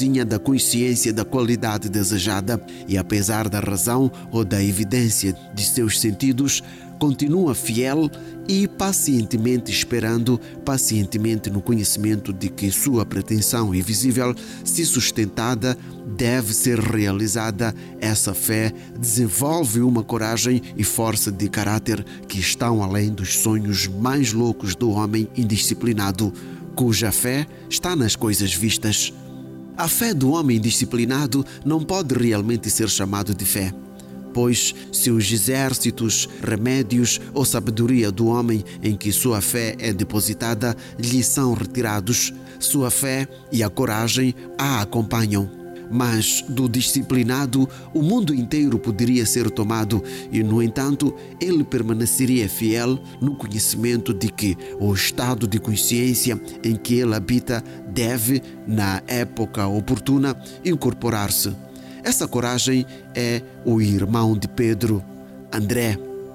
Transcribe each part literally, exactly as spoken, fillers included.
luzinha da consciência da qualidade desejada e, apesar da razão ou da evidência de seus sentidos, continua fiel e pacientemente esperando, pacientemente no conhecimento de que sua pretensão invisível, se sustentada, deve ser realizada. Essa fé desenvolve uma coragem e força de caráter que estão além dos sonhos mais loucos do homem indisciplinado, cuja fé está nas coisas vistas. A fé do homem indisciplinado não pode realmente ser chamado de fé, pois se os exércitos, remédios ou sabedoria do homem em que sua fé é depositada lhe são retirados, sua fé e a coragem a acompanham. Mas do disciplinado o mundo inteiro poderia ser tomado e, no entanto, ele permaneceria fiel no conhecimento de que o estado de consciência em que ele habita deve, na época oportuna, incorporar-se. Essa coragem é o irmão de Pedro, André,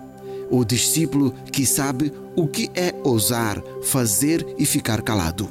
o discípulo que sabe o que é ousar, fazer e ficar calado.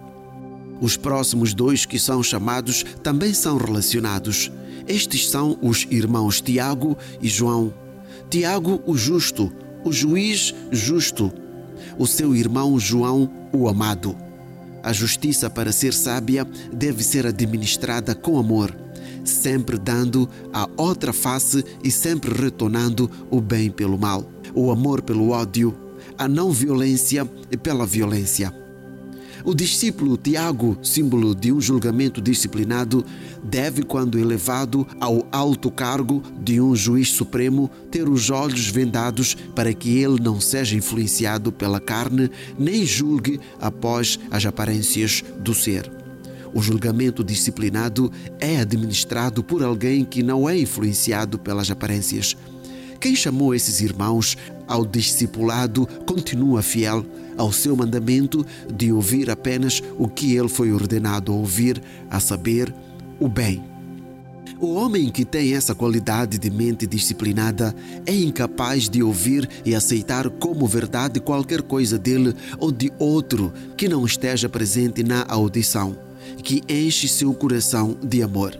Os próximos dois que são chamados também são relacionados. Estes são os irmãos Tiago e João. Tiago, o justo, o juiz justo. O seu irmão João, o amado. A justiça, para ser sábia, deve ser administrada com amor, sempre dando a outra face e sempre retornando o bem pelo mal, o amor pelo ódio, a não violência pela violência. O discípulo Tiago, símbolo de um julgamento disciplinado, deve, quando elevado ao alto cargo de um juiz supremo, ter os olhos vendados para que ele não seja influenciado pela carne, nem julgue após as aparências do ser. O julgamento disciplinado é administrado por alguém que não é influenciado pelas aparências. Quem chamou esses irmãos ao discipulado continua fiel ao seu mandamento de ouvir apenas o que ele foi ordenado a ouvir, a saber, o bem. O homem que tem essa qualidade de mente disciplinada é incapaz de ouvir e aceitar como verdade qualquer coisa dele ou de outro que não esteja presente na audição, que enche seu coração de amor.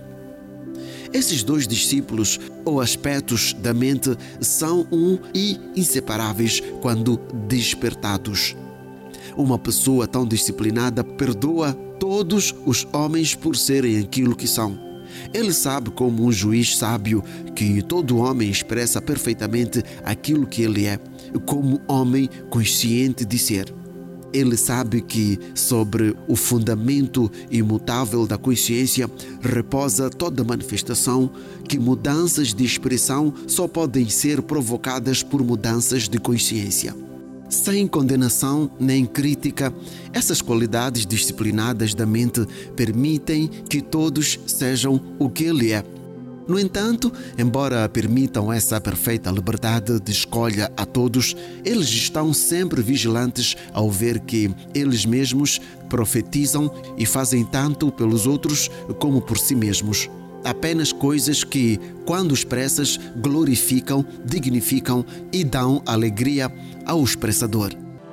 Esses dois discípulos ou aspectos da mente são um e inseparáveis quando despertados. Uma pessoa tão disciplinada perdoa todos os homens por serem aquilo que são. Ele sabe, como um juiz sábio, que todo homem expressa perfeitamente aquilo que ele é, como homem consciente de ser. Ele sabe que sobre o fundamento imutável da consciência reposa toda manifestação, que mudanças de expressão só podem ser provocadas por mudanças de consciência. Sem condenação nem crítica, essas qualidades disciplinadas da mente permitem que todos sejam o que ele é. No entanto, embora permitam essa perfeita liberdade de escolha a todos, eles estão sempre vigilantes ao ver que eles mesmos profetizam e fazem tanto pelos outros como por si mesmos. Apenas coisas que, quando expressas, glorificam, dignificam e dão alegria ao expressador.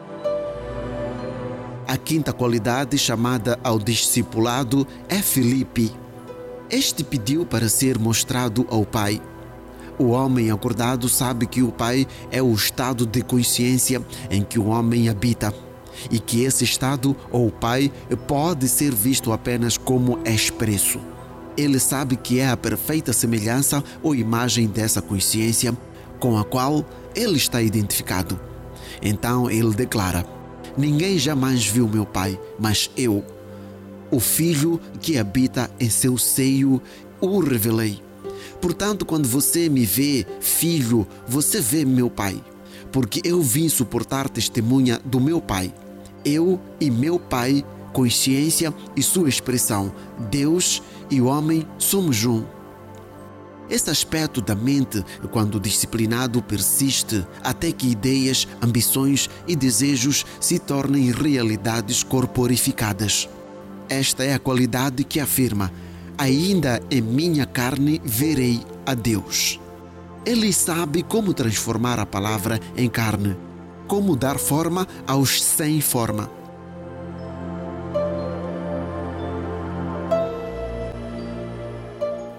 A quinta qualidade chamada ao discipulado é Filipe. Este pediu para ser mostrado ao Pai. O homem acordado sabe que o Pai é o estado de consciência em que o homem habita e que esse estado, ou Pai, pode ser visto apenas como expresso. Ele sabe que é a perfeita semelhança ou imagem dessa consciência com a qual ele está identificado. Então ele declara: ninguém jamais viu meu Pai, mas eu, o Filho que habita em seu seio, o revelei. Portanto, quando você me vê, filho, você vê meu Pai, porque eu vim suportar testemunha do meu Pai. Eu e meu Pai, consciência e sua expressão, Deus e o homem, somos um. Esse aspecto da mente, quando disciplinado, persiste até que ideias, ambições e desejos se tornem realidades corporificadas. Esta é a qualidade que afirma: ainda em minha carne verei a Deus. Ele sabe como transformar a palavra em carne, como dar forma aos sem forma.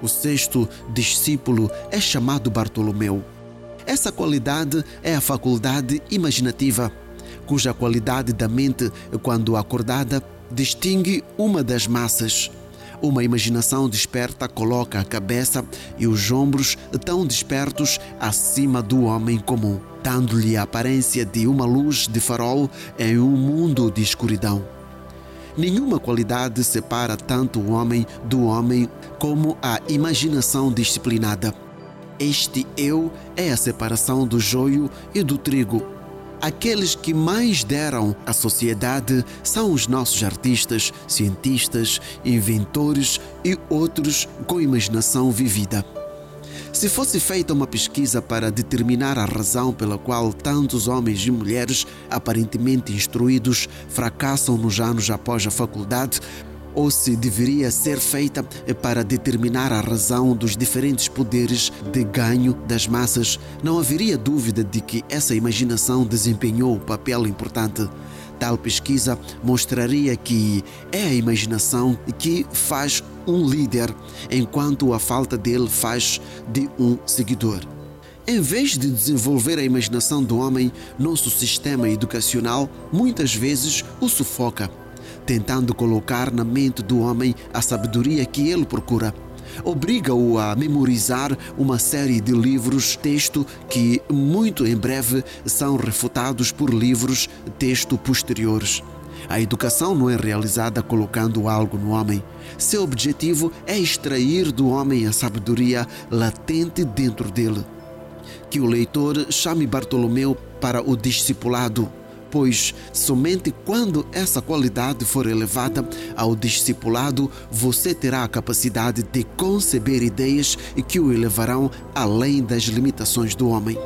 O sexto discípulo é chamado Bartolomeu. Essa qualidade é a faculdade imaginativa, cuja qualidade da mente, quando acordada, distingue uma das massas. Uma imaginação desperta coloca a cabeça e os ombros tão despertos acima do homem comum, dando-lhe a aparência de uma luz de farol em um mundo de escuridão. Nenhuma qualidade separa tanto o homem do homem como a imaginação disciplinada. Este eu é a separação do joio e do trigo. Aqueles que mais deram à sociedade são os nossos artistas, cientistas, inventores e outros com imaginação vivida. Se fosse feita uma pesquisa para determinar a razão pela qual tantos homens e mulheres aparentemente instruídos fracassam nos anos após a faculdade, ou se deveria ser feita para determinar a razão dos diferentes poderes de ganho das massas, não haveria dúvida de que essa imaginação desempenhou um papel importante. Tal pesquisa mostraria que é a imaginação que faz um líder, enquanto a falta dele faz de um seguidor. Em vez de desenvolver a imaginação do homem, nosso sistema educacional muitas vezes o sufoca, tentando colocar na mente do homem a sabedoria que ele procura. Obriga-o a memorizar uma série de livros-texto que, muito em breve, são refutados por livros-texto posteriores. A educação não é realizada colocando algo no homem. Seu objetivo é extrair do homem a sabedoria latente dentro dele. Que o leitor chame Bartolomeu para o discipulado, pois somente quando essa qualidade for elevada ao discipulado, você terá a capacidade de conceber ideias que o elevarão além das limitações do homem.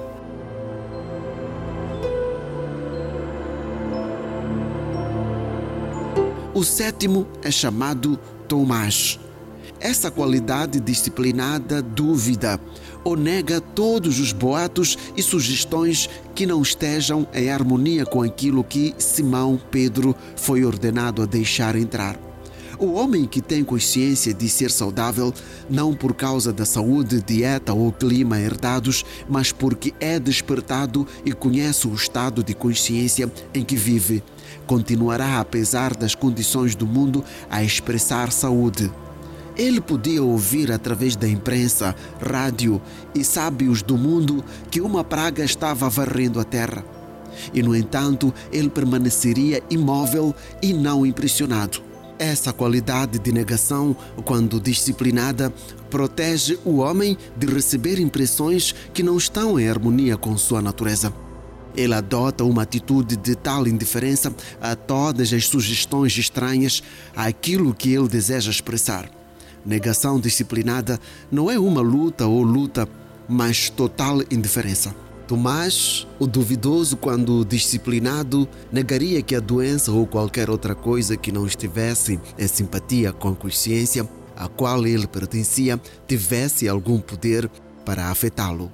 O sétimo é chamado Tomás. Essa qualidade disciplinada duvida ou nega todos os boatos e sugestões que não estejam em harmonia com aquilo que Simão Pedro foi ordenado a deixar entrar. O homem que tem consciência de ser saudável, não por causa da saúde, dieta ou clima herdados, mas porque é despertado e conhece o estado de consciência em que vive, continuará, apesar das condições do mundo, a expressar saúde. Ele podia ouvir através da imprensa, rádio e sábios do mundo que uma praga estava varrendo a terra. E, no entanto, ele permaneceria imóvel e não impressionado. Essa qualidade de negação, quando disciplinada, protege o homem de receber impressões que não estão em harmonia com sua natureza. Ele adota uma atitude de tal indiferença a todas as sugestões estranhas àquilo que ele deseja expressar. Negação disciplinada não é uma luta ou luta, mas total indiferença. Tomás, o duvidoso, quando disciplinado, negaria que a doença ou qualquer outra coisa que não estivesse em simpatia com a consciência a qual ele pertencia tivesse algum poder para afetá-lo.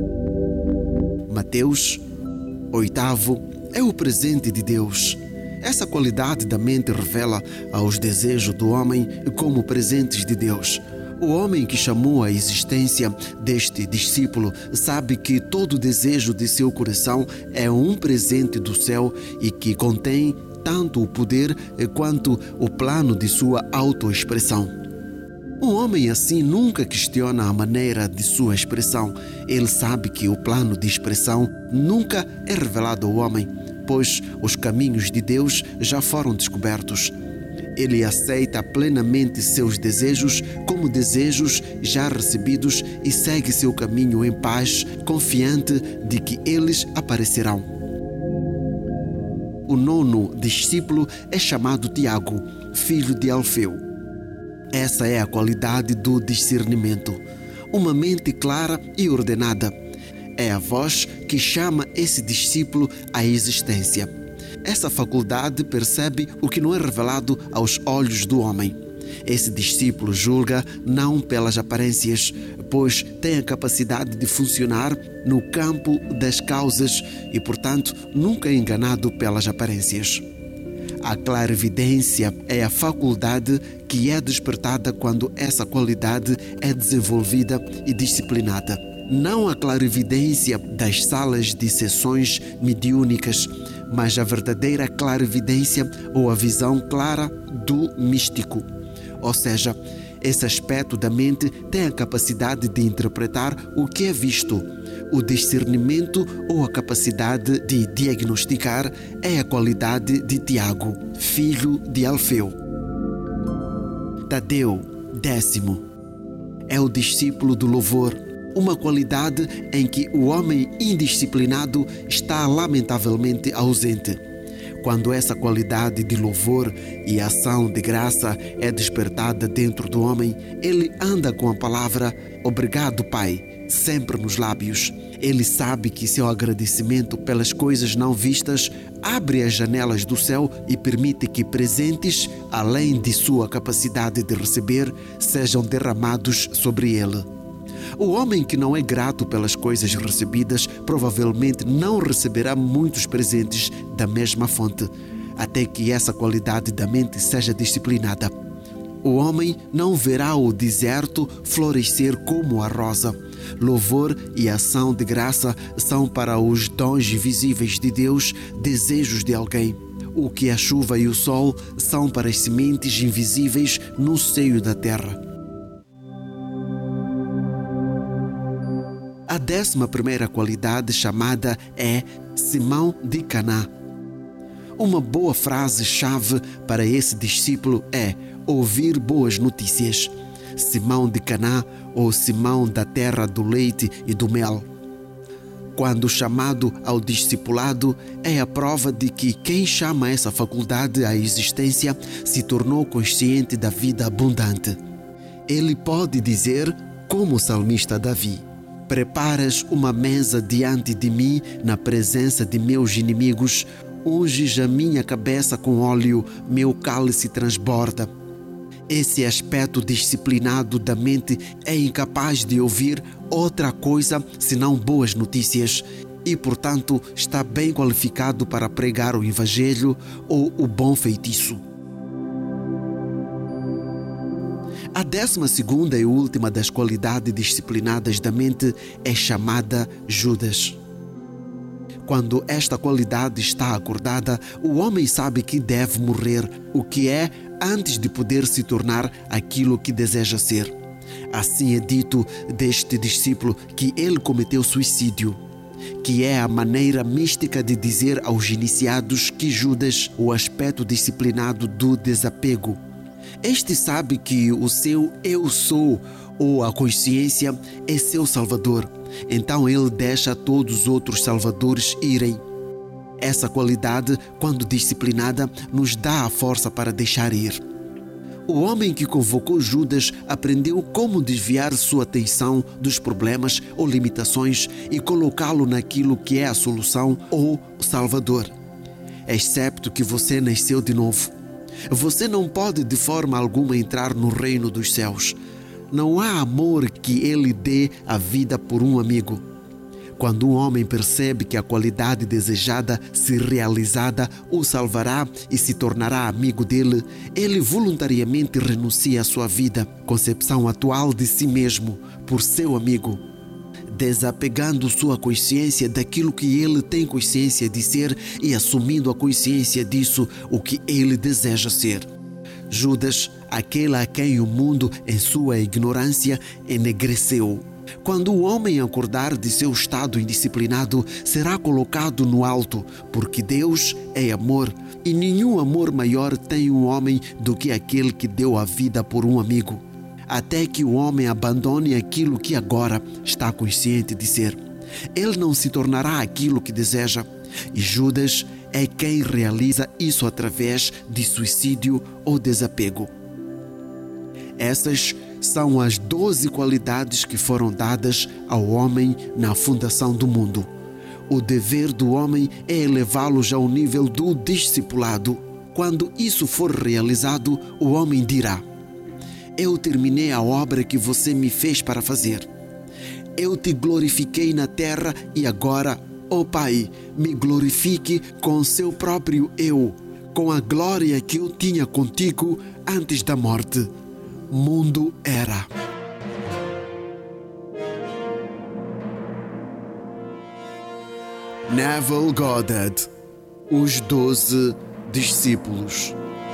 Mateus, oitavo, é o presente de Deus. Essa qualidade da mente revela aos desejos do homem como presentes de Deus. O homem que chamou a existência deste discípulo sabe que todo desejo de seu coração é um presente do céu e que contém tanto o poder quanto o plano de sua autoexpressão. Um homem assim nunca questiona a maneira de sua expressão. Ele sabe que o plano de expressão nunca é revelado ao homem, pois os caminhos de Deus já foram descobertos. Ele aceita plenamente seus desejos como desejos já recebidos e segue seu caminho em paz, confiante de que eles aparecerão. O nono discípulo é chamado Tiago, filho de Alfeu. Essa é a qualidade do discernimento, uma mente clara e ordenada. É a voz que chama esse discípulo à existência. Essa faculdade percebe o que não é revelado aos olhos do homem. Esse discípulo julga não pelas aparências, pois tem a capacidade de funcionar no campo das causas e, portanto, nunca é enganado pelas aparências. A clarividência é a faculdade que é despertada quando essa qualidade é desenvolvida e disciplinada. Não a clarividência das salas de sessões mediúnicas, mas a verdadeira clarividência ou a visão clara do místico. Ou seja, esse aspecto da mente tem a capacidade de interpretar o que é visto. O discernimento ou a capacidade de diagnosticar é a qualidade de Tiago, filho de Alfeu. Tadeu, décimo, é o discípulo do louvor, uma qualidade em que o homem indisciplinado está lamentavelmente ausente. Quando essa qualidade de louvor e ação de graça é despertada dentro do homem, ele anda com a palavra "Obrigado, Pai", sempre nos lábios. Ele sabe que seu agradecimento pelas coisas não vistas abre as janelas do céu e permite que presentes, além de sua capacidade de receber, sejam derramados sobre ele. O homem que não é grato pelas coisas recebidas provavelmente não receberá muitos presentes da mesma fonte, até que essa qualidade da mente seja disciplinada. O homem não verá o deserto florescer como a rosa. Louvor e ação de graça são para os dons visíveis de Deus desejos de alguém. O que a chuva e o sol são para as sementes invisíveis no seio da terra. A décima primeira qualidade chamada é Simão de Caná. Uma boa frase-chave para esse discípulo é ouvir boas notícias. Simão de Caná, ou Simão da terra do leite e do mel. Quando chamado ao discipulado, é a prova de que quem chama essa faculdade à existência se tornou consciente da vida abundante. Ele pode dizer, como o salmista Davi: "Preparas uma mesa diante de mim na presença de meus inimigos, unges a minha cabeça com óleo, meu cálice transborda." Esse aspecto disciplinado da mente é incapaz de ouvir outra coisa senão boas notícias e, portanto, está bem qualificado para pregar o evangelho ou o bom feitiço. A décima segunda e última das qualidades disciplinadas da mente é chamada Judas. Quando esta qualidade está acordada, o homem sabe que deve morrer, o que é, antes de poder se tornar aquilo que deseja ser. Assim é dito deste discípulo que ele cometeu suicídio, que é a maneira mística de dizer aos iniciados que Judas, o aspecto disciplinado do desapego. Este sabe que o seu eu sou, ou a consciência, é seu salvador. Então ele deixa todos os outros salvadores irem. Essa qualidade, quando disciplinada, nos dá a força para deixar ir. O homem que convocou Judas aprendeu como desviar sua atenção dos problemas ou limitações e colocá-lo naquilo que é a solução ou o Salvador. Excepto que você nasceu de novo. Você não pode de forma alguma entrar no reino dos céus. Não há amor que ele dê a vida por um amigo. Quando um homem percebe que a qualidade desejada, se realizada, o salvará e se tornará amigo dele, ele voluntariamente renuncia à sua vida, concepção atual de si mesmo, por seu amigo, desapegando sua consciência daquilo que ele tem consciência de ser e assumindo a consciência disso, o que ele deseja ser. Judas, aquele a quem o mundo, em sua ignorância, enegreceu. Quando o homem acordar de seu estado indisciplinado, será colocado no alto, porque Deus é amor, e nenhum amor maior tem um homem do que aquele que deu a vida por um amigo, até que o homem abandone aquilo que agora está consciente de ser. Ele não se tornará aquilo que deseja, e Judas é quem realiza isso através de suicídio ou desapego. Essas são as doze qualidades que foram dadas ao homem na fundação do mundo. O dever do homem é elevá-los ao nível do discipulado. Quando isso for realizado, o homem dirá: eu terminei a obra que você me fez para fazer. Eu te glorifiquei na terra e agora, ó Pai, me glorifique com seu próprio eu, com a glória que eu tinha contigo antes da morte, mundo era. Neville Goddard, Os Doze Discípulos.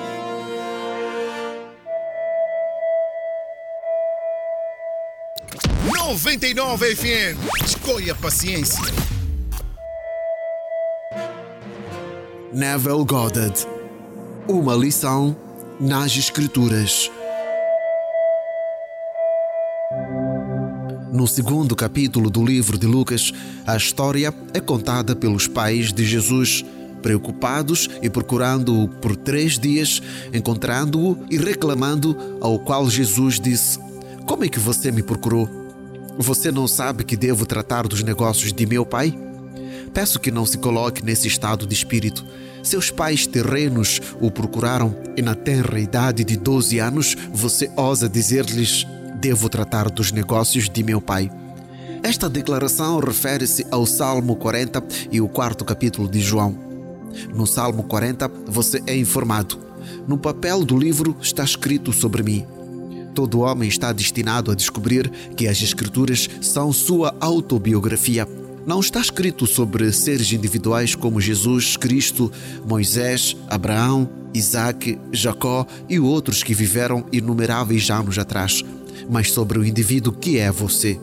noventa e nove F M. Escolha paciência. Neville Goddard, Uma lição nas Escrituras. No segundo capítulo do livro de Lucas, a história é contada pelos pais de Jesus, preocupados e procurando-o por três dias, encontrando-o e reclamando, ao qual Jesus disse: "Como é que você me procurou? Você não sabe que devo tratar dos negócios de meu pai? Peço que não se coloque nesse estado de espírito. Seus pais terrenos o procuraram e na tenra idade de doze anos você ousa dizer-lhes: devo tratar dos negócios de meu pai." Esta declaração refere-se ao Salmo quarenta e o quarto capítulo de João. No Salmo quarenta, você é informado: no papel do livro está escrito sobre mim. Todo homem está destinado a descobrir que as Escrituras são sua autobiografia. Não está escrito sobre seres individuais como Jesus, Cristo, Moisés, Abraão, Isaac, Jacó e outros que viveram inumeráveis anos atrás, mas sobre o indivíduo que é você.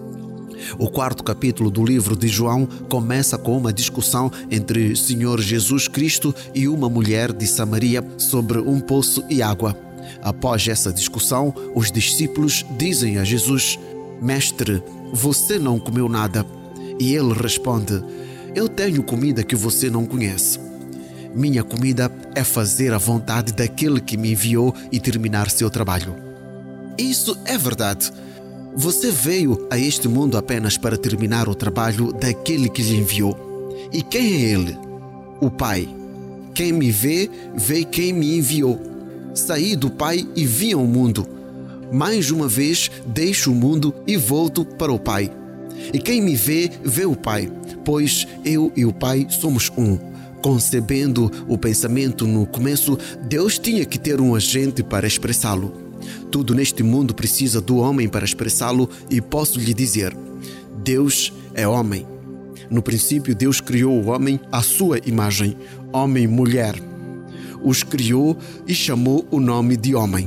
O quarto capítulo do livro de João começa com uma discussão entre Senhor Jesus Cristo e uma mulher de Samaria sobre um poço e água. Após essa discussão, os discípulos dizem a Jesus: "Mestre, você não comeu nada." E ele responde: "Eu tenho comida que você não conhece. Minha comida é fazer a vontade daquele que me enviou e terminar seu trabalho." Isso é verdade. Você veio a este mundo apenas para terminar o trabalho daquele que lhe enviou. E quem é ele? O Pai. Quem me vê, vê quem me enviou. Saí do Pai e vim ao mundo. Mais uma vez deixo o mundo e volto para o Pai. E quem me vê, vê o Pai, pois eu e o Pai somos um. Concebendo o pensamento no começo, Deus tinha que ter um agente para expressá-lo. Tudo neste mundo precisa do homem para expressá-lo e posso lhe dizer: Deus é homem. No princípio, Deus criou o homem à sua imagem, homem e mulher. Os criou e chamou o nome de homem.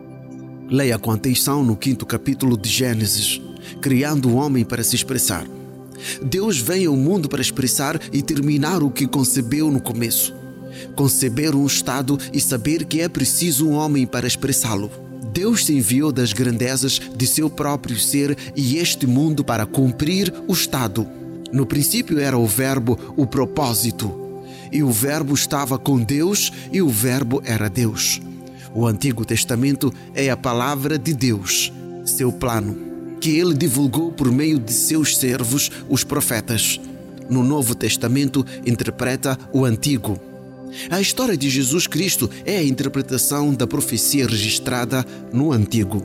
Leia com atenção no quinto capítulo de Gênesis, criando o homem para se expressar. Deus veio ao mundo para expressar e terminar o que concebeu no começo. Conceber um estado e saber que é preciso um homem para expressá-lo. Deus se enviou das grandezas de seu próprio ser e este mundo para cumprir o estado. No princípio era o verbo, o propósito. E o verbo estava com Deus e o verbo era Deus. O Antigo Testamento é a palavra de Deus, seu plano, que ele divulgou por meio de seus servos, os profetas. No Novo Testamento interpreta o Antigo. A história de Jesus Cristo é a interpretação da profecia registrada no Antigo.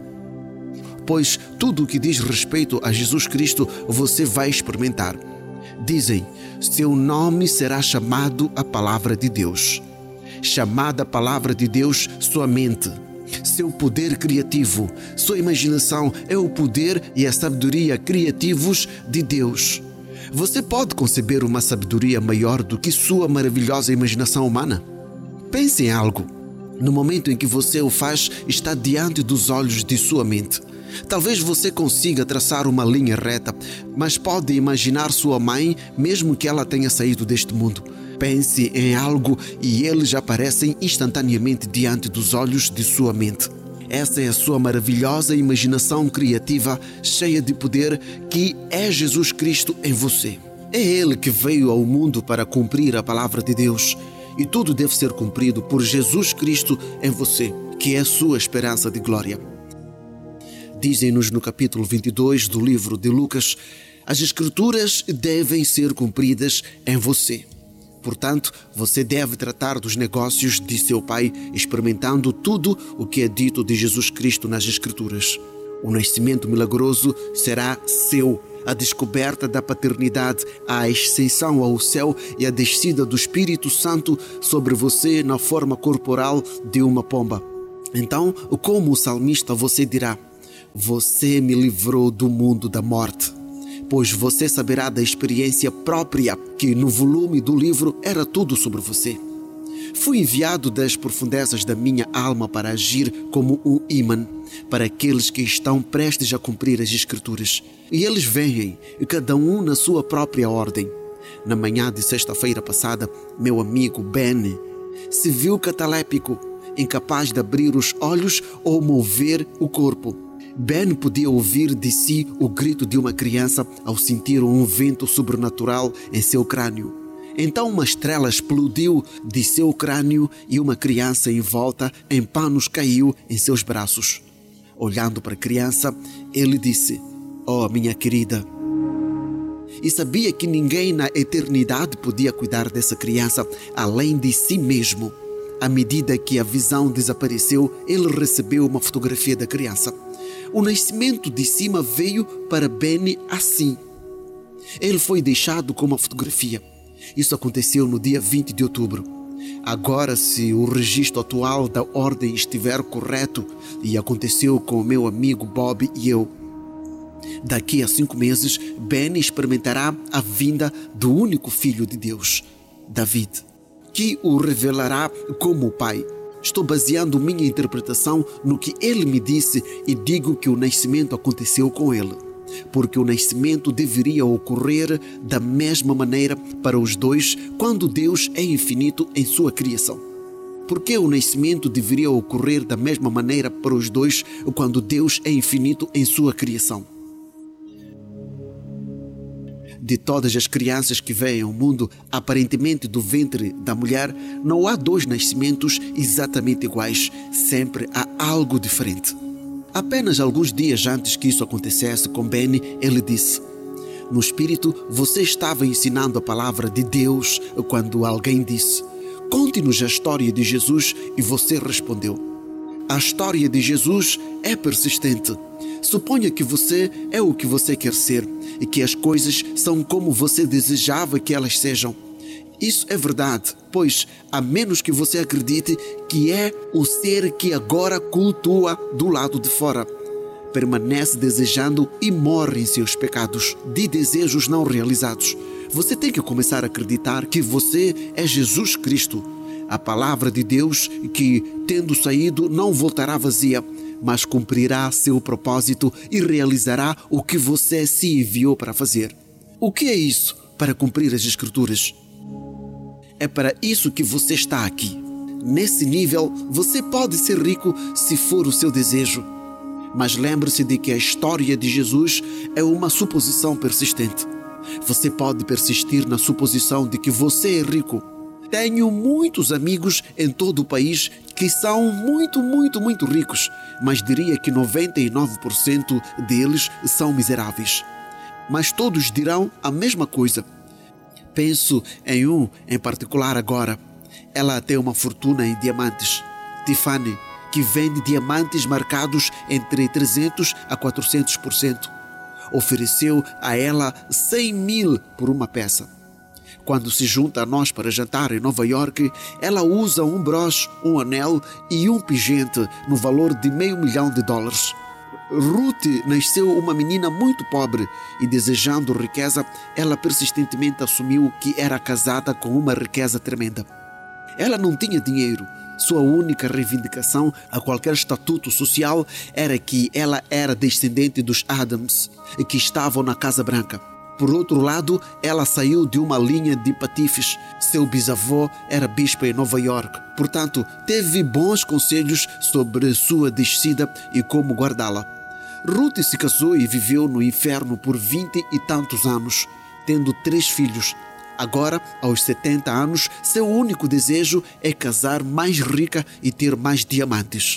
Pois tudo o que diz respeito a Jesus Cristo você vai experimentar. Dizem: seu nome será chamado a Palavra de Deus. Chamada a Palavra de Deus, sua mente, seu poder criativo, sua imaginação é o poder e a sabedoria criativos de Deus. Você pode conceber uma sabedoria maior do que sua maravilhosa imaginação humana? Pense em algo. No momento em que você o faz, está diante dos olhos de sua mente. Talvez você consiga traçar uma linha reta, mas pode imaginar sua mãe, mesmo que ela tenha saído deste mundo. Pense em algo e eles aparecem instantaneamente diante dos olhos de sua mente. Essa é a sua maravilhosa imaginação criativa, cheia de poder, que é Jesus Cristo em você. É Ele que veio ao mundo para cumprir a palavra de Deus. E tudo deve ser cumprido por Jesus Cristo em você, que é a sua esperança de glória. Dizem-nos no capítulo vinte e dois do livro de Lucas: as Escrituras devem ser cumpridas em você. Portanto, você deve tratar dos negócios de seu pai, experimentando tudo o que é dito de Jesus Cristo nas Escrituras. O nascimento milagroso será seu, a descoberta da paternidade, a ascensão ao céu e a descida do Espírito Santo sobre você na forma corporal de uma pomba. Então, como o salmista, você dirá: você me livrou do mundo da morte, pois você saberá da experiência própria que no volume do livro era tudo sobre você. Fui enviado das profundezas da minha alma para agir como um ímã para aqueles que estão prestes a cumprir as Escrituras. E eles vêm, cada um na sua própria ordem. Na manhã de sexta-feira passada, meu amigo Ben se viu catalépico, incapaz de abrir os olhos ou mover o corpo. Ben podia ouvir de si o grito de uma criança ao sentir um vento sobrenatural em seu crânio. Então uma estrela explodiu de seu crânio e uma criança envolta em panos caiu em seus braços. Olhando para a criança, ele disse: "Oh, minha querida." E sabia que ninguém na eternidade podia cuidar dessa criança além de si mesmo. À medida que a visão desapareceu, ele recebeu uma fotografia da criança. O nascimento de cima veio para Ben assim. Ele foi deixado com uma fotografia. Isso aconteceu no dia vinte de outubro. Agora, se o registro atual da ordem estiver correto, e aconteceu com o meu amigo Bob e eu, daqui a cinco meses, Ben experimentará a vinda do único filho de Deus, David, que o revelará como o pai. Estou baseando minha interpretação no que ele me disse e digo que o nascimento aconteceu com ele, porque o nascimento deveria ocorrer da mesma maneira para os dois quando Deus é infinito em sua criação. Porque o nascimento deveria ocorrer da mesma maneira para os dois quando Deus é infinito em sua criação. De todas as crianças que vêm ao mundo, aparentemente do ventre da mulher, não há dois nascimentos exatamente iguais. Sempre há algo diferente. Apenas alguns dias antes que isso acontecesse com Ben, ele disse: "No espírito, você estava ensinando a palavra de Deus quando alguém disse: 'Conte-nos a história de Jesus', e você respondeu: 'A história de Jesus é persistente. Suponha que você é o que você quer ser e que as coisas são como você desejava que elas sejam. Isso é verdade, pois, a menos que você acredite que é o ser que agora cultua do lado de fora, permanece desejando e morre em seus pecados de desejos não realizados. Você tem que começar a acreditar que você é Jesus Cristo, a palavra de Deus que, tendo saído, não voltará vazia, mas cumprirá seu propósito e realizará o que você se enviou para fazer. O que é isso para cumprir as Escrituras? É para isso que você está aqui. Nesse nível, você pode ser rico se for o seu desejo. Mas lembre-se de que a história de Jesus é uma suposição persistente. Você pode persistir na suposição de que você é rico. Tenho muitos amigos em todo o país que são muito, muito, muito ricos, mas diria que noventa e nove por cento deles são miseráveis. Mas todos dirão a mesma coisa. Penso em um em particular agora. Ela tem uma fortuna em diamantes. Tiffany, que vende diamantes marcados entre trezentos a quatrocentos por cento. Ofereceu a ela cem mil por uma peça. Quando se junta a nós para jantar em Nova York, ela usa um broche, um anel e um pingente no valor de meio milhão de dólares. Ruth nasceu uma menina muito pobre e, desejando riqueza, ela persistentemente assumiu que era casada com uma riqueza tremenda. Ela não tinha dinheiro. Sua única reivindicação a qualquer estatuto social era que ela era descendente dos Adams, que estavam na Casa Branca. Por outro lado, ela saiu de uma linha de patifes. Seu bisavô era bispo em Nova York. Portanto, teve bons conselhos sobre sua descida e como guardá-la. Ruth se casou e viveu no inferno por vinte e tantos anos, tendo três filhos. Agora, aos setenta anos, seu único desejo é casar mais rica e ter mais diamantes.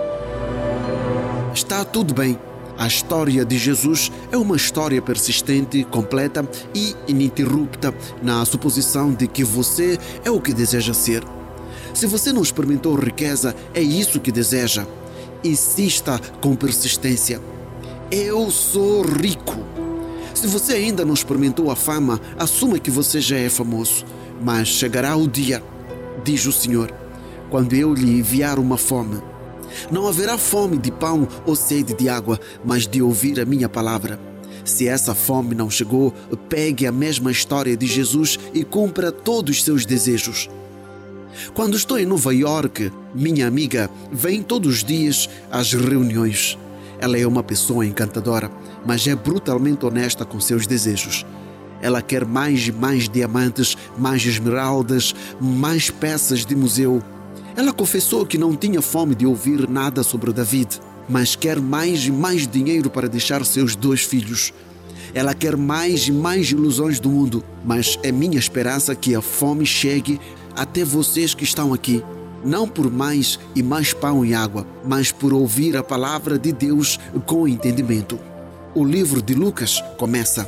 Está tudo bem. A história de Jesus é uma história persistente, completa e ininterrupta na suposição de que você é o que deseja ser. Se você não experimentou riqueza, é isso que deseja. Insista com persistência. Eu sou rico. Se você ainda não experimentou a fama, assuma que você já é famoso. Mas chegará o dia, diz o Senhor, quando eu lhe enviar uma fome. Não haverá fome de pão ou sede de água, mas de ouvir a minha palavra. Se essa fome não chegou, pegue a mesma história de Jesus e cumpra todos os seus desejos. Quando estou em Nova York, minha amiga vem todos os dias às reuniões. Ela é uma pessoa encantadora, mas é brutalmente honesta com seus desejos. Ela quer mais e mais diamantes, mais esmeraldas, mais peças de museu. Ela confessou que não tinha fome de ouvir nada sobre David, mas quer mais e mais dinheiro para deixar seus dois filhos. Ela quer mais e mais ilusões do mundo, mas é minha esperança que a fome chegue até vocês que estão aqui, não por mais e mais pão e água, mas por ouvir a palavra de Deus com entendimento. O livro de Lucas começa: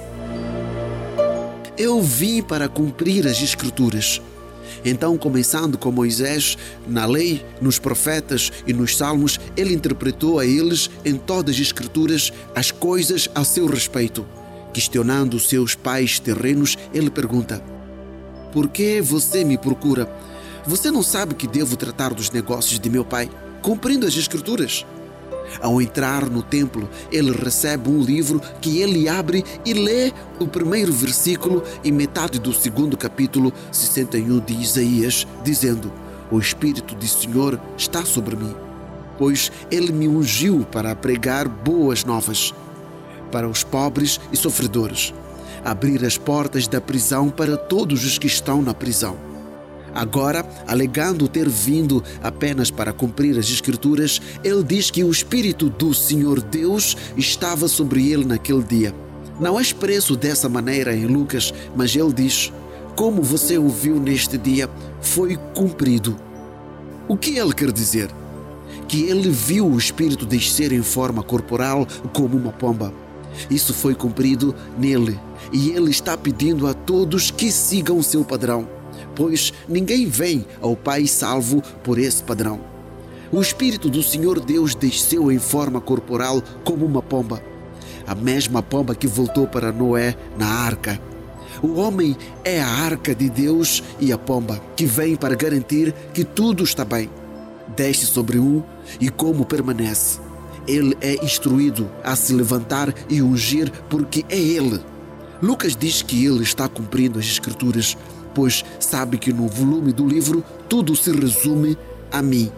Eu vim para cumprir as Escrituras. Então, começando com Moisés, na lei, nos profetas e nos salmos, ele interpretou a eles em todas as Escrituras as coisas a seu respeito. Questionando seus pais terrenos, ele pergunta: Por que você me procura? Você não sabe que devo tratar dos negócios de meu pai, cumprindo as Escrituras? Ao entrar no templo, ele recebe um livro que ele abre e lê o primeiro versículo e metade do segundo capítulo sessenta e um de Isaías, dizendo: O Espírito do Senhor está sobre mim, pois ele me ungiu para pregar boas novas para os pobres e sofredores, abrir as portas da prisão para todos os que estão na prisão. Agora, alegando ter vindo apenas para cumprir as Escrituras, ele diz que o Espírito do Senhor Deus estava sobre ele naquele dia. Não é expresso dessa maneira em Lucas, mas ele diz: Como você ouviu neste dia, foi cumprido. O que ele quer dizer? Que ele viu o Espírito descer em forma corporal como uma pomba. Isso foi cumprido nele, e ele está pedindo a todos que sigam o seu padrão, pois ninguém vem ao Pai salvo por esse padrão. O Espírito do Senhor Deus desceu em forma corporal como uma pomba, a mesma pomba que voltou para Noé na arca. O homem é a arca de Deus e a pomba, que vem para garantir que tudo está bem. Desce sobre um e como permanece. Ele é instruído a se levantar e ungir porque é ele. Lucas diz que ele está cumprindo as Escrituras, pois sabe que no volume do livro tudo se resume a mim.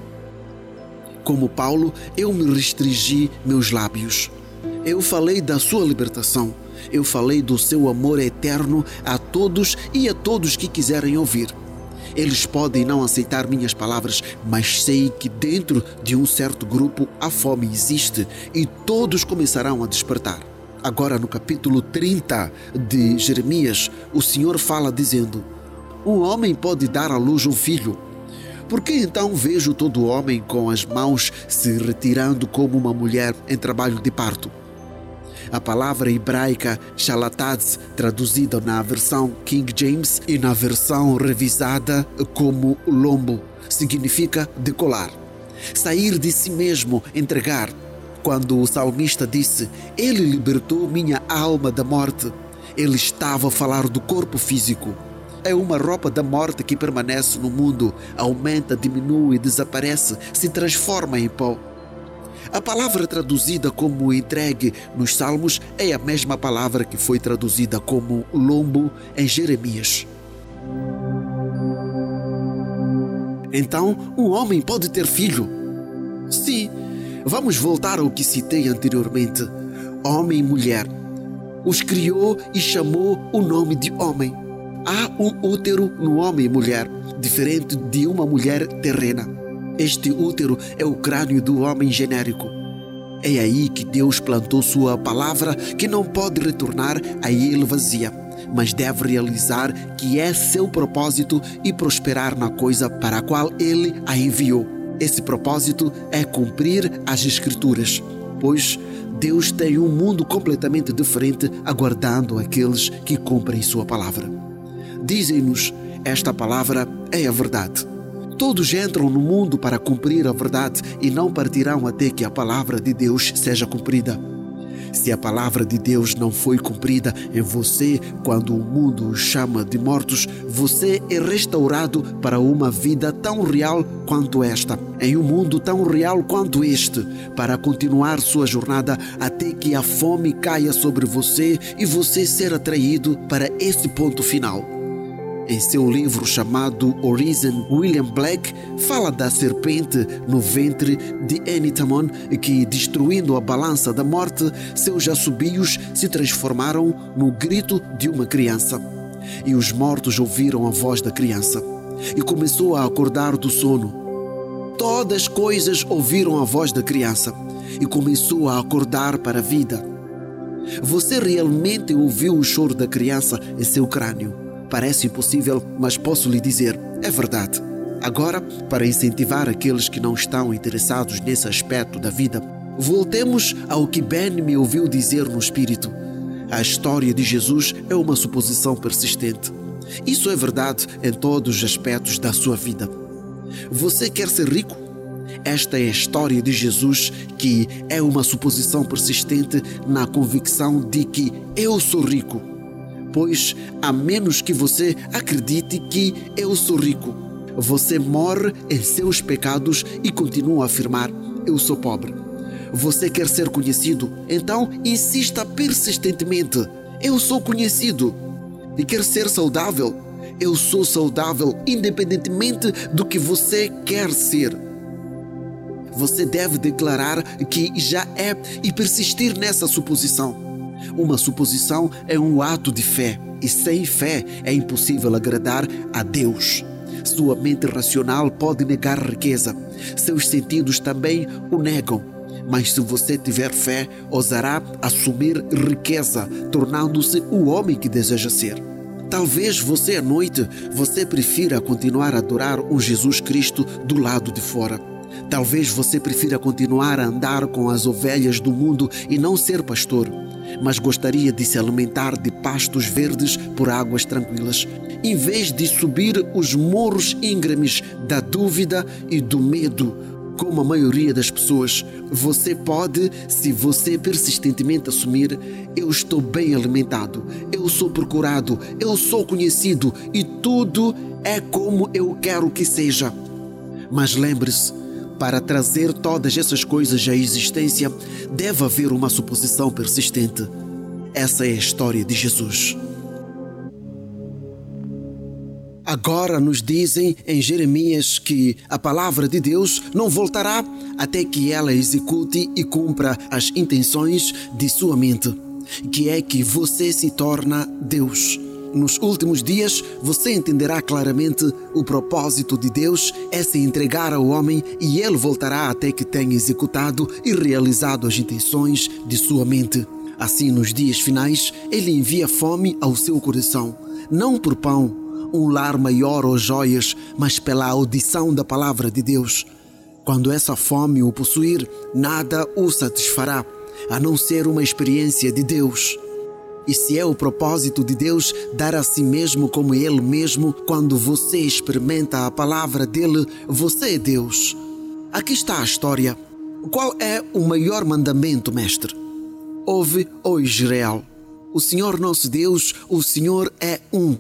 Como Paulo, eu me restringi meus lábios. Eu falei da sua libertação. Eu falei do seu amor eterno a todos e a todos que quiserem ouvir. Eles podem não aceitar minhas palavras, mas sei que dentro de um certo grupo a fome existe e todos começarão a despertar. Agora, no capítulo trinta de Jeremias, o Senhor fala dizendo: Um homem pode dar à luz um filho. Por que então vejo todo homem com as mãos se retirando como uma mulher em trabalho de parto? A palavra hebraica shalataz, traduzida na versão King James e na versão revisada como lombo, significa decolar, sair de si mesmo, entregar. Quando o salmista disse: Ele libertou minha alma da morte, ele estava a falar do corpo físico. É uma roupa da morte que permanece no mundo, aumenta, diminui, desaparece, se transforma em pó. A palavra traduzida como entregue nos Salmos é a mesma palavra que foi traduzida como lombo em Jeremias. Então, um homem pode ter filho? Sim, vamos voltar ao que citei anteriormente. Homem e mulher. Os criou e chamou o nome de homem. Há um útero no homem e mulher, diferente de uma mulher terrena. Este útero é o crânio do homem genérico. É aí que Deus plantou sua palavra, que não pode retornar a ele vazia, mas deve realizar que é seu propósito e prosperar na coisa para a qual ele a enviou. Esse propósito é cumprir as Escrituras, pois Deus tem um mundo completamente diferente aguardando aqueles que cumprem sua palavra. Dizem-nos, esta palavra é a verdade. Todos entram no mundo para cumprir a verdade e não partirão até que a palavra de Deus seja cumprida. Se a palavra de Deus não foi cumprida em você quando o mundo o chama de mortos, você é restaurado para uma vida tão real quanto esta, em um mundo tão real quanto este, para continuar sua jornada até que a fome caia sobre você e você ser atraído para esse ponto final. Em seu livro chamado Horizon, William Black fala da serpente no ventre de Enitamon que, destruindo a balança da morte, seus assobios se transformaram no grito de uma criança. E os mortos ouviram a voz da criança e começou a acordar do sono. Todas as coisas ouviram a voz da criança e começou a acordar para a vida. Você realmente ouviu o choro da criança em seu crânio. Parece impossível, mas posso lhe dizer, é verdade. Agora, para incentivar aqueles que não estão interessados nesse aspecto da vida, voltemos ao que Ben me ouviu dizer no espírito. A história de Jesus é uma suposição persistente. Isso é verdade em todos os aspectos da sua vida. Você quer ser rico? Esta é a história de Jesus, que é uma suposição persistente na convicção de que eu sou rico. Pois, a menos que você acredite que eu sou rico, você morre em seus pecados e continua a afirmar, eu sou pobre. Você quer ser conhecido? Então insista persistentemente, eu sou conhecido. E quer ser saudável? Eu sou saudável, independentemente do que você quer ser. Você deve declarar que já é e persistir nessa suposição. Uma suposição é um ato de fé, e sem fé é impossível agradar a Deus. Sua mente racional pode negar riqueza, seus sentidos também o negam. Mas se você tiver fé, ousará assumir riqueza, tornando-se o homem que deseja ser. Talvez você à noite, você prefira continuar a adorar o Jesus Cristo do lado de fora. Talvez você prefira continuar a andar com as ovelhas do mundo e não ser pastor, mas gostaria de se alimentar de pastos verdes por águas tranquilas, em vez de subir os morros íngremes da dúvida e do medo, como a maioria das pessoas. Você pode, se você persistentemente assumir, eu estou bem alimentado, eu sou procurado, eu sou conhecido e tudo é como eu quero que seja. Mas lembre-se, para trazer todas essas coisas à existência, deve haver uma suposição persistente. Essa é a história de Jesus. Agora nos dizem em Jeremias que a palavra de Deus não voltará até que ela execute e cumpra as intenções de sua mente, que é que você se torna Deus. Nos últimos dias, você entenderá claramente o propósito de Deus é se entregar ao homem e ele voltará até que tenha executado e realizado as intenções de sua mente. Assim, nos dias finais, ele envia fome ao seu coração, não por pão, um lar maior ou joias, mas pela audição da palavra de Deus. Quando essa fome o possuir, nada o satisfará, a não ser uma experiência de Deus. E se é o propósito de Deus dar a si mesmo como Ele mesmo, quando você experimenta a palavra dele, você é Deus. Aqui está a história. Qual é o maior mandamento, mestre? Ouve, ó Israel, o Senhor nosso Deus, o Senhor é um.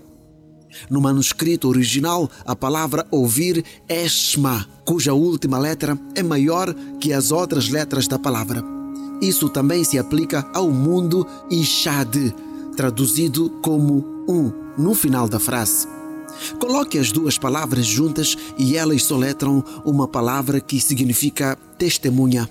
No manuscrito original, a palavra ouvir é Shema, cuja última letra é maior que as outras letras da palavra. Isso também se aplica ao mundo Ishad, traduzido como um, no final da frase. Coloque as duas palavras juntas e elas soletram uma palavra que significa testemunha.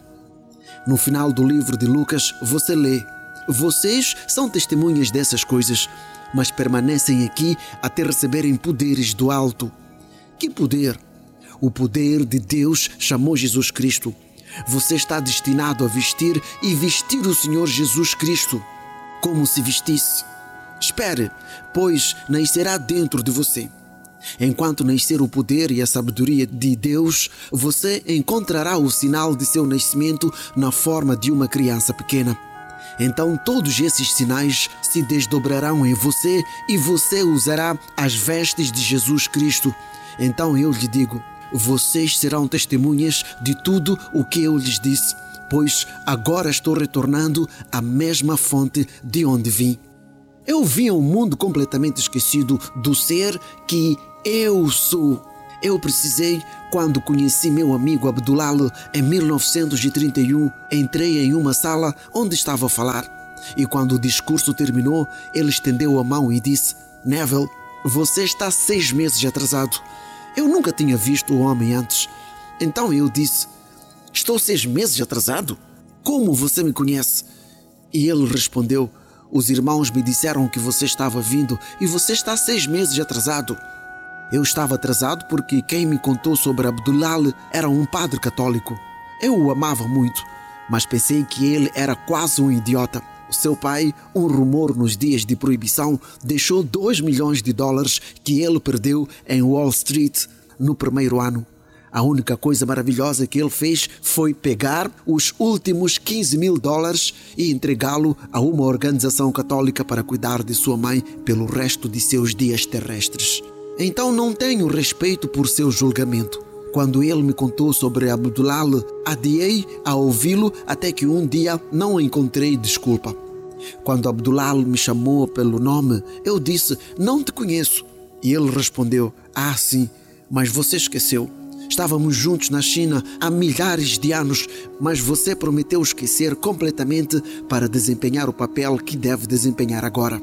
No final do livro de Lucas, você lê: vocês são testemunhas dessas coisas, mas permanecem aqui até receberem poderes do alto. Que poder? O poder de Deus chamou Jesus Cristo. Você está destinado a vestir e vestir o Senhor Jesus Cristo como se vestisse. Espere, pois nascerá dentro de você. Enquanto nascer o poder e a sabedoria de Deus, você encontrará o sinal de seu nascimento na forma de uma criança pequena. Então todos esses sinais se desdobrarão em você e você usará as vestes de Jesus Cristo. Então eu lhe digo, vocês serão testemunhas de tudo o que eu lhes disse, pois agora estou retornando à mesma fonte de onde vim. Eu vim a um mundo completamente esquecido do ser que eu sou. Eu precisei, quando conheci meu amigo Abdullah em mil novecentos e trinta e um, entrei em uma sala onde estava a falar. E quando o discurso terminou, ele estendeu a mão e disse: Neville, você está seis meses atrasado. Eu nunca tinha visto o homem antes. Então eu disse: estou seis meses atrasado? Como você me conhece? E ele respondeu: os irmãos me disseram que você estava vindo e você está seis meses atrasado. Eu estava atrasado porque quem me contou sobre Abdullah era um padre católico. Eu o amava muito, mas pensei que ele era quase um idiota. Seu pai, um rumor nos dias de proibição, deixou dois milhões de dólares que ele perdeu em Wall Street no primeiro ano. A única coisa maravilhosa que ele fez foi pegar os últimos quinze mil dólares e entregá-lo a uma organização católica para cuidar de sua mãe pelo resto de seus dias terrestres. Então não tenho respeito por seu julgamento. Quando ele me contou sobre Abdullah, adiei a ouvi-lo até que um dia não encontrei desculpa. Quando Abdullah me chamou pelo nome, eu disse: não te conheço. E ele respondeu: ah, sim, mas você esqueceu. Estávamos juntos na China há milhares de anos, mas você prometeu esquecer completamente para desempenhar o papel que deve desempenhar agora.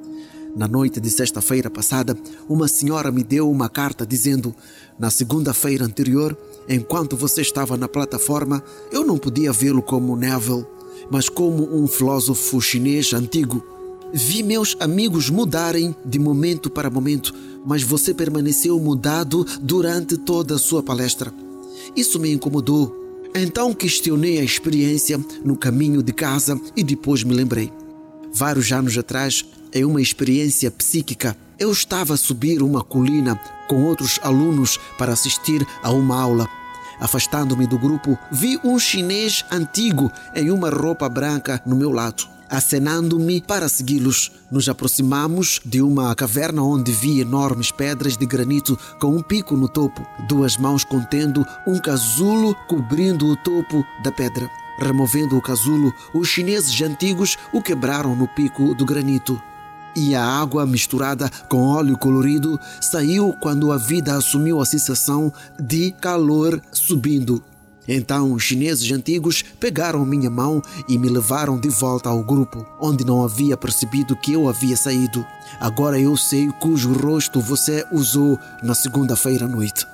Na noite de sexta-feira passada, uma senhora me deu uma carta dizendo: na segunda-feira anterior, enquanto você estava na plataforma, eu não podia vê-lo como Neville, mas como um filósofo chinês antigo. Vi meus amigos mudarem de momento para momento, mas você permaneceu mudado durante toda a sua palestra. Isso me incomodou. Então questionei a experiência no caminho de casa e depois me lembrei. Vários anos atrás, em uma experiência psíquica, eu estava a subir uma colina com outros alunos para assistir a uma aula. Afastando-me do grupo, vi um chinês antigo em uma roupa branca no meu lado, acenando-me para segui-los. Nos aproximamos de uma caverna onde vi enormes pedras de granito com um pico no topo, duas mãos contendo um casulo cobrindo o topo da pedra. Removendo o casulo, os chineses antigos o quebraram no pico do granito. E a água misturada com óleo colorido saiu quando a vida assumiu a sensação de calor subindo. Então os chineses antigos pegaram minha mão e me levaram de volta ao grupo, onde não havia percebido que eu havia saído. Agora eu sei cujo rosto você usou na segunda-feira à noite.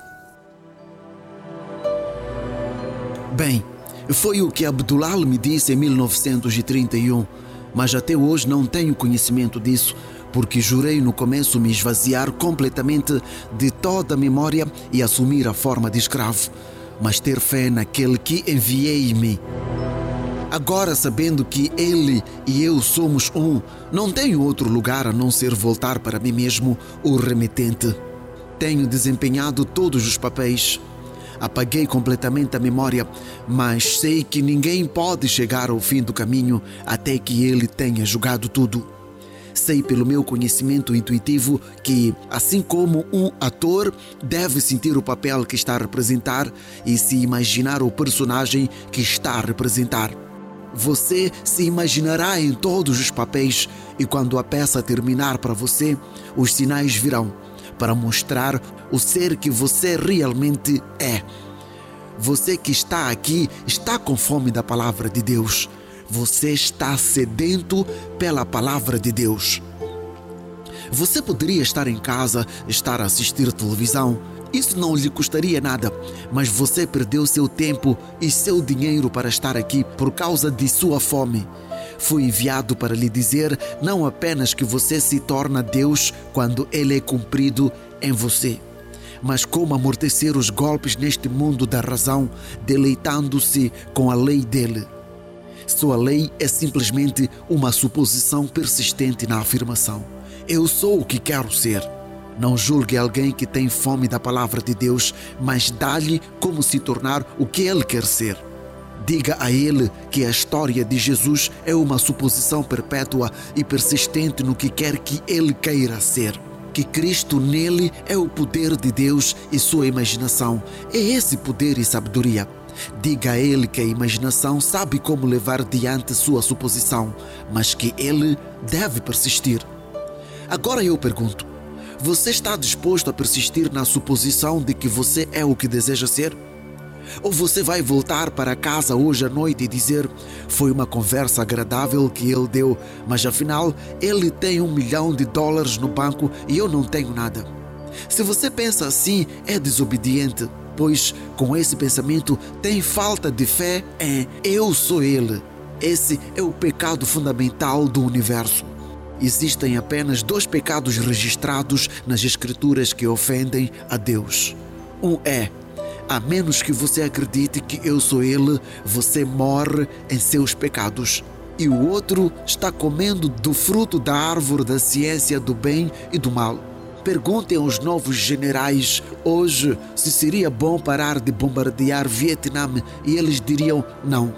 Bem, foi o que Abdullah me disse em mil novecentos e trinta e um, mas até hoje não tenho conhecimento disso, porque jurei no começo me esvaziar completamente de toda a memória e assumir a forma de escravo, mas ter fé naquele que enviei-me. Agora, sabendo que ele e eu somos um, não tenho outro lugar a não ser voltar para mim mesmo, o remetente. Tenho desempenhado todos os papéis. Apaguei completamente a memória, mas sei que ninguém pode chegar ao fim do caminho até que ele tenha jogado tudo. Sei pelo meu conhecimento intuitivo que, assim como um ator deve sentir o papel que está a representar e se imaginar o personagem que está a representar, você se imaginará em todos os papéis e quando a peça terminar para você, os sinais virão para mostrar o ser que você realmente é. Você que está aqui está com fome da palavra de Deus. Você está sedento pela palavra de Deus. Você poderia estar em casa, estar a assistir televisão. Isso não lhe custaria nada, mas você perdeu seu tempo e seu dinheiro para estar aqui por causa de sua fome. Fui enviado para lhe dizer não apenas que você se torna Deus quando Ele é cumprido em você, mas como amortecer os golpes neste mundo da razão, deleitando-se com a lei dele. Sua lei é simplesmente uma suposição persistente na afirmação: eu sou o que quero ser. Não julgue alguém que tem fome da palavra de Deus, mas dá-lhe como se tornar o que ele quer ser. Diga a ele que a história de Jesus é uma suposição perpétua e persistente no que quer que ele queira ser. que Cristo nele é o poder de Deus e sua imaginação. É esse poder e sabedoria. Diga a ele que a imaginação sabe como levar diante sua suposição, mas que ele deve persistir. Agora eu pergunto, você está disposto a persistir na suposição de que você é o que deseja ser? Ou você vai voltar para casa hoje à noite e dizer: foi uma conversa agradável que ele deu, mas afinal ele tem um milhão de dólares no banco e eu não tenho nada? Se você pensa assim, é desobediente, pois com esse pensamento tem falta de fé em eu sou ele. Esse é o pecado fundamental do universo. Existem apenas dois pecados registrados nas Escrituras que ofendem a Deus. Um é: a menos que você acredite que eu sou ele, você morre em seus pecados. E o outro está comendo do fruto da árvore da ciência do bem e do mal. Perguntem aos novos generais hoje se seria bom parar de bombardear Vietnã e eles diriam não.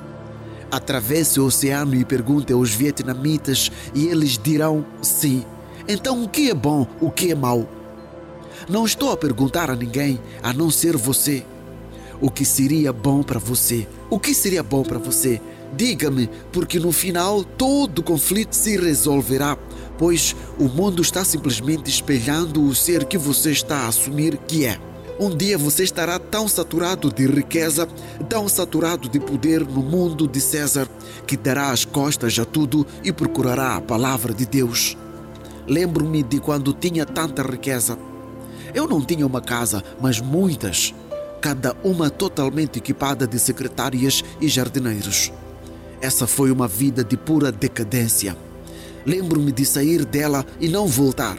Atravesse o oceano e pergunte aos vietnamitas e eles dirão sim. Então o que é bom, o que é mau? Não estou a perguntar a ninguém, a não ser você. O que seria bom para você? O que seria bom para você? Diga-me, porque no final todo conflito se resolverá, pois o mundo está simplesmente espelhando o ser que você está a assumir que é. Um dia você estará tão saturado de riqueza, tão saturado de poder no mundo de César, que dará as costas a tudo e procurará a palavra de Deus. Lembro-me de quando tinha tanta riqueza. Eu não tinha uma casa, mas muitas, cada uma totalmente equipada de secretárias e jardineiros. Essa foi uma vida de pura decadência. Lembro-me de sair dela e não voltar.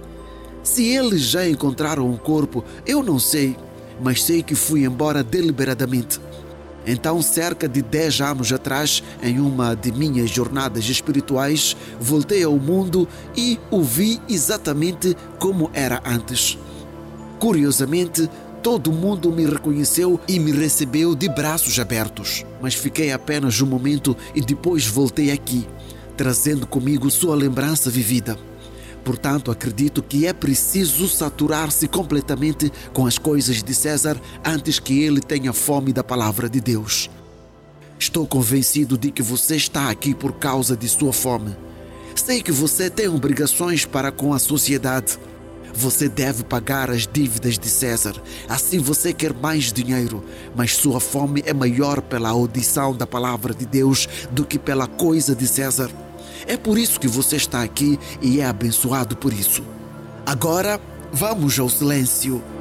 Se eles já encontraram um corpo, eu não sei, mas sei que fui embora deliberadamente. Então, cerca de dez anos atrás, em uma de minhas jornadas espirituais, voltei ao mundo e o vi exatamente como era antes. Curiosamente, todo mundo me reconheceu e me recebeu de braços abertos. Mas fiquei apenas um momento e depois voltei aqui, trazendo comigo sua lembrança vivida. Portanto, acredito que é preciso saturar-se completamente com as coisas de César antes que ele tenha fome da palavra de Deus. Estou convencido de que você está aqui por causa de sua fome. Sei que você tem obrigações para com a sociedade. Você deve pagar as dívidas de César, assim você quer mais dinheiro, mas sua fome é maior pela audição da palavra de Deus do que pela coisa de César. É por isso que você está aqui e é abençoado por isso. Agora, vamos ao silêncio.